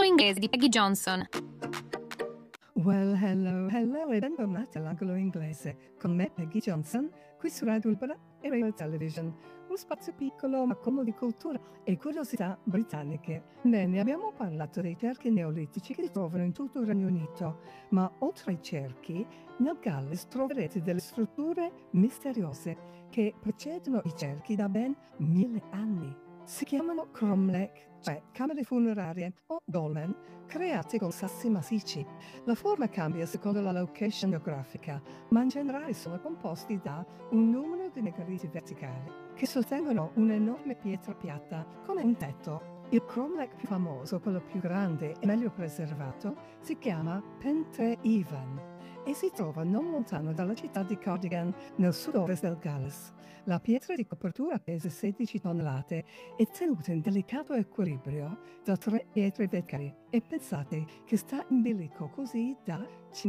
inglese di Peggy Johnson. Well, hello e bentornati all'angolo inglese con me Peggy Johnson, qui su Radio Libera e Radio Television, uno spazio piccolo ma colmo di cultura e curiosità britanniche. Bene, abbiamo parlato dei cerchi neolitici che si trovano in tutto il Regno Unito, ma oltre ai cerchi, nel Galles troverete delle strutture misteriose che precedono i cerchi da ben 1000 anni. Si chiamano cromlech, cioè camere funerarie, o dolmen, create con sassi massicci. La forma cambia secondo la location geografica, ma in generale sono composti da un numero di megaliti verticali che sostengono un'enorme pietra piatta come un tetto. Il cromlech più famoso, quello più grande e meglio preservato, si chiama Pentre-Even e si trova non lontano dalla città di Cardigan, nel sud-ovest del Galles. La pietra di copertura pesa 16 tonnellate e tenuta in delicato equilibrio da 3 pietre verticali. E pensate che sta in bilico così da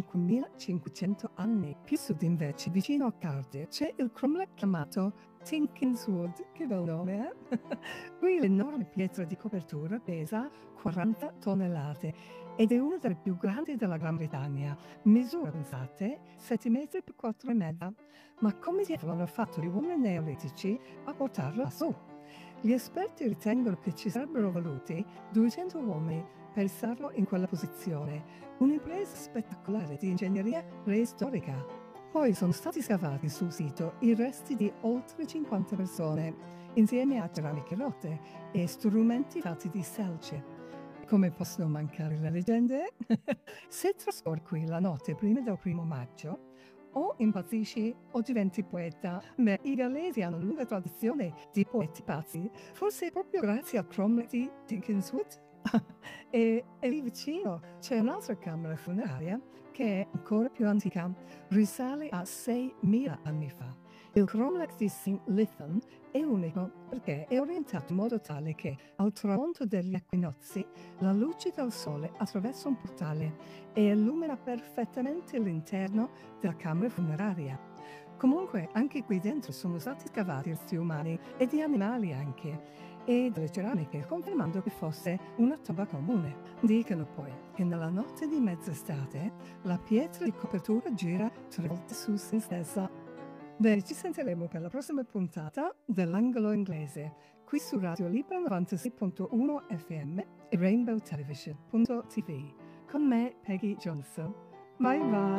5500 anni. Più sud invece, vicino a Cardiff, c'è il cromlech chiamato Tinkinswood, che bel nome, eh? Qui l'enorme pietra di copertura pesa 40 tonnellate ed è una delle più grandi della Gran Bretagna. Misura, pensate, 7 metri per 4,5. Ma come diavolo hanno fatto gli uomini neolitici a portarla su? Gli esperti ritengono che ci sarebbero voluti 200 uomini per starlo in quella posizione, un'impresa spettacolare di ingegneria preistorica. Poi sono stati scavati sul sito i resti di oltre 50 persone, insieme a ceramiche rotte e strumenti fatti di selce. Come possono mancare le leggende? Se trascorri qui la notte prima del 1° maggio, o impazzisci o diventi poeta. Beh, i gallesi hanno una lunga tradizione di poeti pazzi, forse proprio grazie al cromlech di Tinkinswood. e lì vicino c'è un'altra camera funeraria che è ancora più antica, risale a 6000 anni fa. Il cromlech di St. Lytham è unico perché è orientato in modo tale che al tramonto degli equinozi la luce del sole attraversa un portale e illumina perfettamente l'interno della camera funeraria. Comunque anche qui dentro sono stati scavati resti umani e di animali anche e delle ceramiche, confermando che fosse una tomba comune. Dicono poi che nella notte di mezz'estate la pietra di copertura gira 3 volte su se stessa. Bene, ci sentiremo per la prossima puntata dell'angolo inglese, qui su Radio Libera 96.1 FM e Rainbow Television.tv, con me Peggy Johnson. Bye bye!